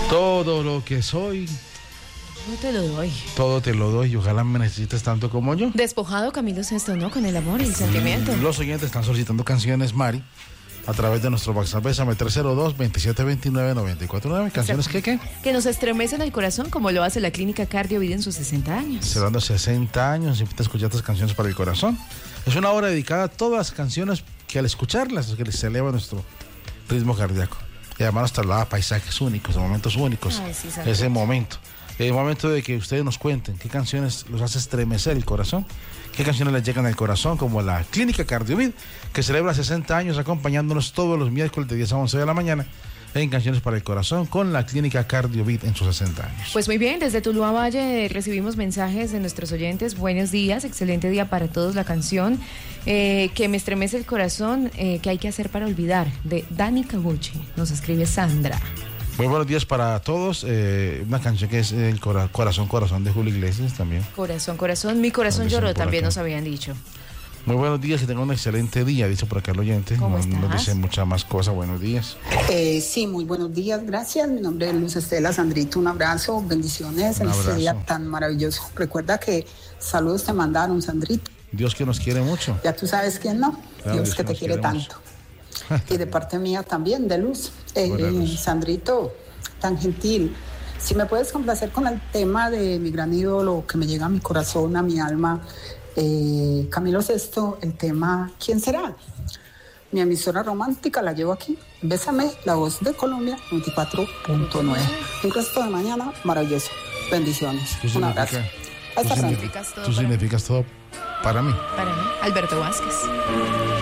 Todo lo que soy, Yo te lo doy. todo te lo doy y ojalá me necesites tanto como yo. Despojado Camilo Sesto, ¿no? Con el amor y el sentimiento. Los oyentes están solicitando canciones, Mari, a través de nuestro WhatsApp, Bésame 302-2729-949. ¿Canciones qué? Que nos estremecen el corazón como lo hace la Clínica Cardiovida en sus 60 años. Celebrando 60 años, siempre te escuchas estas canciones para el corazón. Es una obra dedicada a todas las canciones que al escucharlas, que les eleva nuestro ritmo cardíaco. Y además nos traslada a paisajes únicos, a momentos únicos. Ay, sí, Sandrito. Ese momento. El momento de que ustedes nos cuenten qué canciones los hace estremecer el corazón, qué canciones les llegan al corazón, como la Clínica Cardiovid, que celebra 60 años acompañándonos todos los miércoles de 10 a 11 de la mañana en Canciones para el Corazón con la Clínica Cardiovid en sus 60 años. Pues muy bien, desde Tuluá Valle recibimos mensajes de nuestros oyentes. Buenos días, excelente día para todos. La canción que me estremece el corazón, que hay que hacer para olvidar, de Dani Caguchi. Nos escribe Sandra. Muy buenos días para todos. Una canción que es el Corazón de Julio Iglesias también. Corazón, mi corazón Dicen lloró, por también acá. nos habían dicho. Muy buenos días y tengan un excelente día, dice por acá el oyente. ¿Cómo No estás? nos dice muchas más cosas. Buenos días. Sí, muy buenos días, gracias. Mi nombre es Luz Estela. Sandrito, un abrazo, bendiciones Un en este abrazo. día tan maravilloso. Recuerda que saludos te mandaron, Sandrito. Dios que nos quiere mucho. Ya tú sabes quién no. Claro, Dios que te nos quiere quiere tanto. Y de parte mía también, de Luz. Buena Luz. Sandrito, tan gentil. Si me puedes complacer con el tema de mi gran ídolo que me llega a mi corazón, a mi alma, Camilo Sesto, el tema ¿Quién será? Mi emisora romántica la llevo aquí. Bésame, la voz de Colombia, 94.9. Un resto de mañana maravilloso. Bendiciones. Un abrazo. Hasta pronto. Significas todo Tú para mí. significas todo para mí. Para mí, Alberto Vázquez.